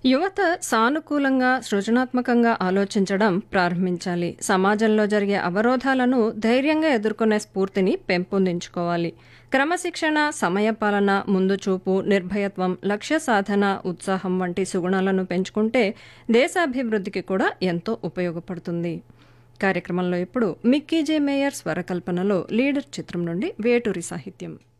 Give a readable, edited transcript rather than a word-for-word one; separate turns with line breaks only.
యువత సానుకూలంగా, సృజనాత్మకంగా ఆలోచించడం ప్రారంభించాలి. సమాజంలో జరిగే అవరోధాలను ధైర్యంగా ఎదుర్కొనే స్ఫూర్తిని పెంపొందించుకోవాలి. క్రమశిక్షణ, సమయపాలన, ముందుచూపు, నిర్భయత్వం, లక్ష్య సాధన, ఉత్సాహం వంటి సుగుణాలను పెంచుకుంటే దేశాభివృద్ధికి కూడా ఎంతో ఉపయోగపడుతుంది. కార్యక్రమంలో ఇప్పుడు మిక్కీ జే మేయర్ స్వరకల్పనలో లీడర్ చిత్రం నుండి వేటూరి సాహిత్యం.